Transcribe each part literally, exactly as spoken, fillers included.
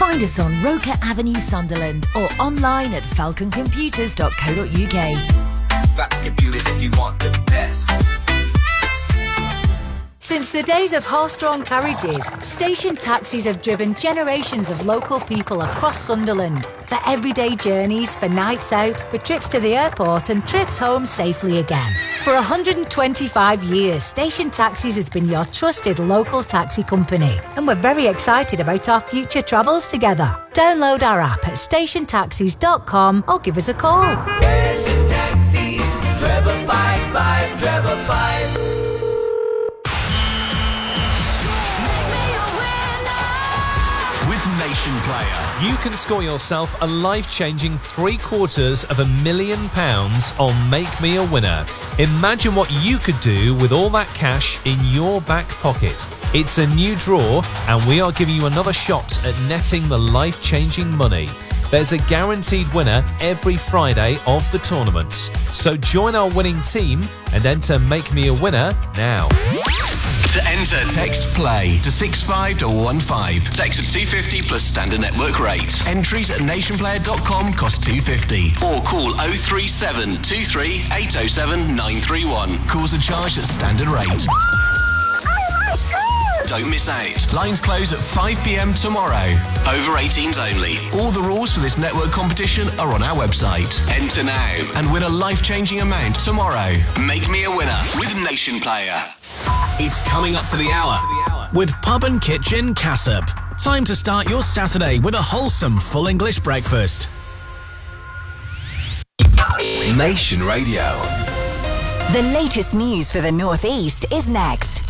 Find us on Roker Avenue, Sunderland, or online at falcon computers dot co dot uk. Falcon Computers, if you want the best. Since the days of horse-drawn carriages, station taxis have driven generations of local people across Sunderland for everyday journeys, for nights out, for trips to the airport and trips home safely again. For one hundred twenty-five years, Station Taxis has been your trusted local taxi company, and we're very excited about our future travels together. Download our app at station taxis dot com or give us a call. Station Taxis, treble five five, treble five. Nation Player, you can score yourself a life-changing three quarters of a million pounds on Make Me a Winner. Imagine what you could do with all that cash in your back pocket. It's a new draw, and we are giving you another shot at netting the life-changing money. There's a guaranteed winner every Friday of the tournaments. So join our winning team and enter Make Me a Winner now. To enter, text PLAY to six five one one five. Text at two fifty plus standard network rate. Entries at nation player dot com cost two fifty. Or call oh three seven two three eight oh seven nine three one. Calls are charged at standard rate. Don't miss out. Lines close at five p.m. tomorrow. Over eighteens only. All the rules for this network competition are on our website. Enter now and win a life-changing amount tomorrow. Make Me a Winner with Nation Player. It's coming up to the hour with Pub and Kitchen Cassop. Time to start your Saturday with a wholesome full English breakfast. Nation Radio. The latest news for the North East is next.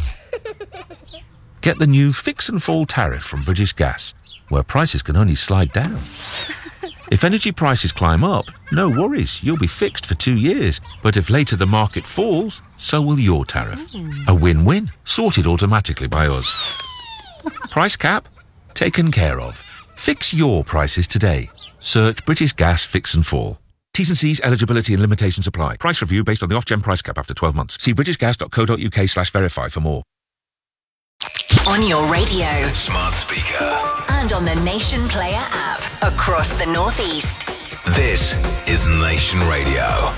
Get the new Fix and Fall tariff from British Gas, where prices can only slide down. If energy prices climb up, no worries, you'll be fixed for two years. But if later the market falls, so will your tariff. Mm. A win-win, sorted automatically by us. Price cap? Taken care of. Fix your prices today. Search British Gas Fix and Fall. T's and C's, eligibility and limitations apply. Price review based on the off-gen price cap after twelve months. See british gas dot co dot uk slash verify for more. On your radio, Smart speaker, and on the Nation Player app across the North East. this is Nation Radio.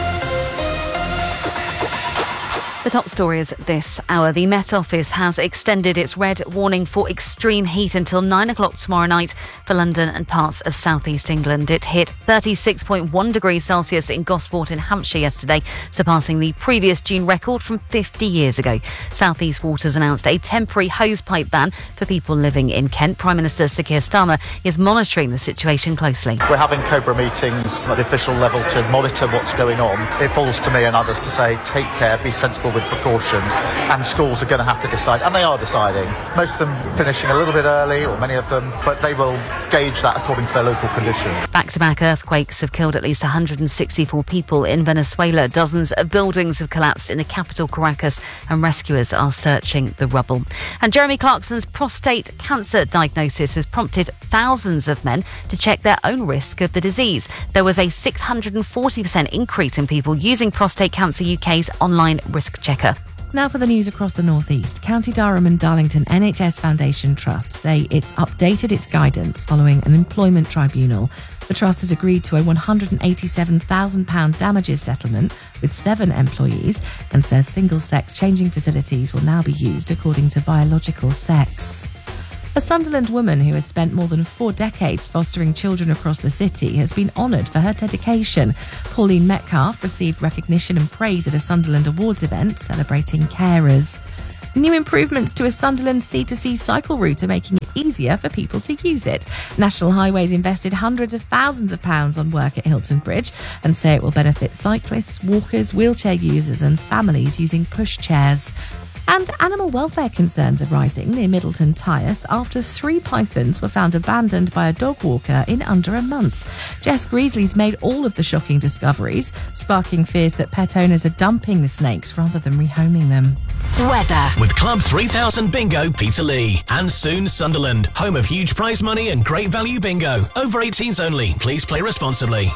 The top story is this hour. The Met Office has extended its red warning for extreme heat until nine o'clock tomorrow night for London and parts of southeast England. It hit thirty-six point one degrees Celsius in Gosport in Hampshire yesterday, surpassing the previous June record from fifty years ago. South East Waters announced a temporary hosepipe ban for people living in Kent. Prime Minister Sir Keir Starmer is monitoring the situation closely. We're having COBRA meetings at the official level to monitor what's going on. It falls to me and others to say, take care, be sensible with precautions, and schools are going to have to decide, and they are deciding, most of them finishing a little bit early, or many of them, but they will gauge that according to their local conditions. Back-to-back earthquakes have killed at least one hundred sixty-four people in Venezuela. Dozens of buildings have collapsed in the capital, Caracas, and rescuers are searching the rubble. And Jeremy Clarkson's prostate cancer diagnosis has prompted thousands of men to check their own risk of the disease. There was a six hundred forty percent increase in people using Prostate Cancer U K's online risk checker. Now for the news across the North East. County Durham and Darlington N H S Foundation Trust say it's updated its guidance following an employment tribunal. The Trust has agreed to a one hundred eighty-seven thousand pounds damages settlement with seven employees and says single-sex changing facilities will now be used according to biological sex. A Sunderland woman who has spent more than four decades fostering children across the city has been honoured for her dedication. Pauline Metcalf received recognition and praise at a Sunderland Awards event celebrating carers. New improvements to a Sunderland C two C cycle route are making it easier for people to use it. National Highways invested hundreds of thousands of pounds on work at Hilton Bridge and say it will benefit cyclists, walkers, wheelchair users and families using pushchairs. And animal welfare concerns are rising near Middleton Tyres after three pythons were found abandoned by a dog walker in under a month. Jess Greasley's made all of the shocking discoveries, sparking fears that pet owners are dumping the snakes rather than rehoming them. Weather. With Club three thousand Bingo Peterlee. And soon Sunderland, home of huge prize money and great value bingo. Over eighteens only. Please play responsibly.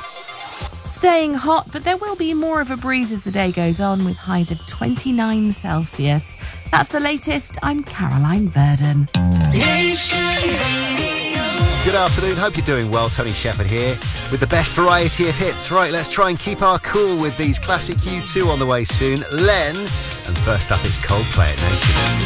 Staying hot, but there will be more of a breeze as the day goes on with highs of twenty-nine Celsius. That's the latest. I'm Caroline Verdon. Nation Radio. good afternoon. Hope you're doing well. Tony Shepherd here with the best variety of hits. Right, let's try and keep our cool with these classic U two on the way soon. Len, and first up is Coldplay at Nation.